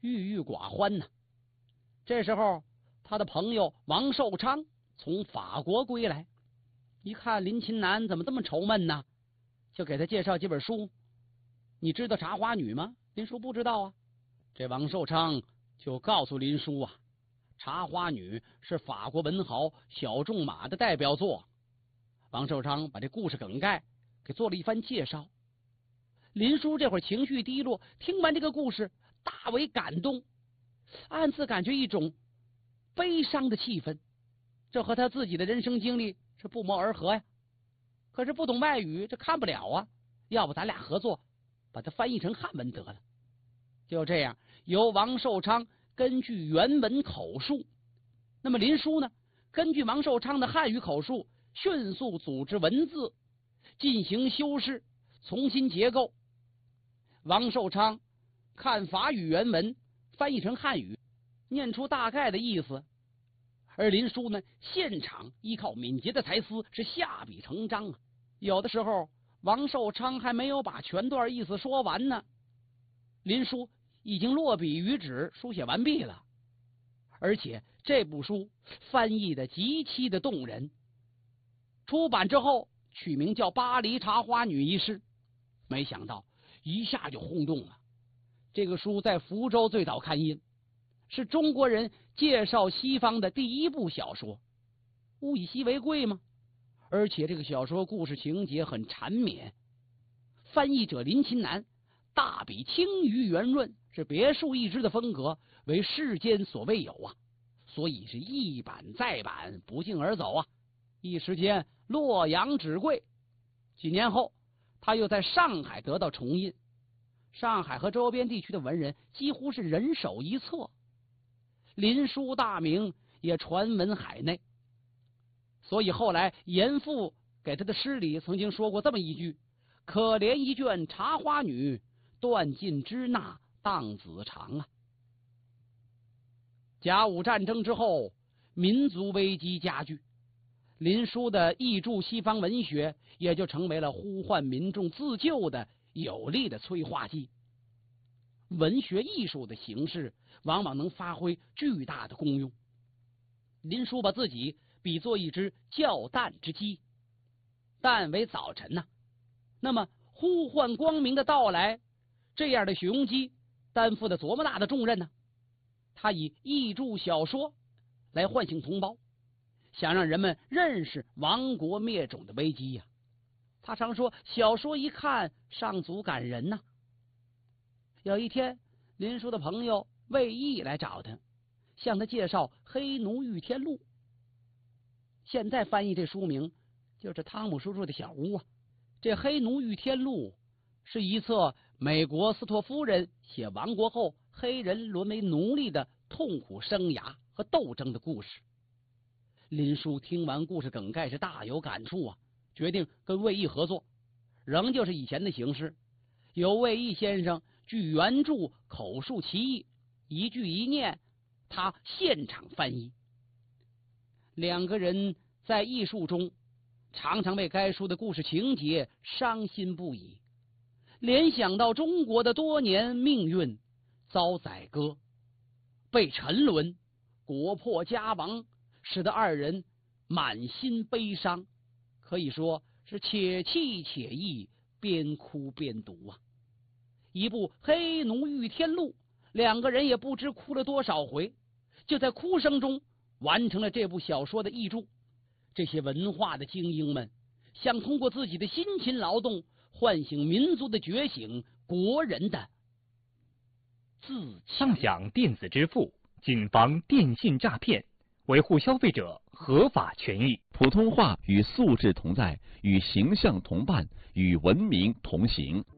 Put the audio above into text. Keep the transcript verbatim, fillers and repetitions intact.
郁郁寡欢呢。这时候，他的朋友王寿昌从法国归来，一看林琴南怎么这么愁闷呢，就给他介绍几本书。你知道《茶花女》吗？林叔不知道啊。这王寿昌就告诉林叔啊，《茶花女》是法国文豪小仲马的代表作。王寿昌把这故事梗概给做了一番介绍。林叔这会儿情绪低落，听完这个故事大为感动，暗自感觉一种悲伤的气氛，这和他自己的人生经历是不谋而合呀。可是不懂外语，这看不了啊，要不咱俩合作把它翻译成汉文得了。就这样，由王寿昌根据原文口述，那么林叔呢，根据王寿昌的汉语口述，迅速组织文字，进行修饰，重新结构。王寿昌看法语原文，翻译成汉语，念出大概的意思，而林叔呢，现场依靠敏捷的才思是下笔成章啊。有的时候王寿昌还没有把全段意思说完呢，林叔已经落笔于纸，书写完毕了。而且这部书翻译的极其的动人，出版之后取名叫《巴黎茶花女一事》，没想到一下就轰动了。这个书在福州最早刊印，是中国人介绍西方的第一部小说，物以稀为贵嘛。而且这个小说故事情节很缠绵，翻译者林琴南大笔轻于圆润，是别树一帜的风格，为世间所未有啊，所以是一版再版，不胫而走啊，一时间洛阳纸贵。几年后他又在上海得到重印，上海和周边地区的文人几乎是人手一册，林书大名也传闻海内。所以后来严复给他的诗里曾经说过这么一句：可怜一卷茶花女，断尽支那荡子长啊。甲午战争之后，民族危机加剧，林书的译著西方文学也就成为了呼唤民众自救的有力的催化剂。文学艺术的形式往往能发挥巨大的功用。林书把自己比作一只较淡之鸡，淡为早晨呐、啊，那么呼唤光明的到来，这样的雄鸡担负的多么大的重任呢？他以译著小说来唤醒同胞，想让人们认识亡国灭种的危机呀、啊。他常说，小说一看尚足感人呐、啊。有一天，林叔的朋友魏毅来找他，向他介绍《黑奴御天录》。现在翻译这书名就是汤姆叔叔的小屋啊。这《黑奴御天录》是一册美国斯托夫人写亡国后黑人沦为奴隶的痛苦生涯和斗争的故事。林叔听完故事梗概是大有感触啊，决定跟魏毅合作，仍旧是以前的形式，由魏毅先生据原著口述其意，一句一念他现场翻译。两个人在艺术中常常为该书的故事情节伤心不已，联想到中国的多年命运，遭宰割、被沉沦、国破家亡，使得二人满心悲伤，可以说是且泣且忆，边哭边读啊。一部《黑奴御天录》，两个人也不知哭了多少回，就在哭声中完成了这部小说的译著。这些文化的精英们想通过自己的辛勤劳动唤醒民族的觉醒，国人的自畅享电子支付，谨防电信诈骗，维护消费者合法权益。 普通话与素质同在，与形象同伴，与文明同行。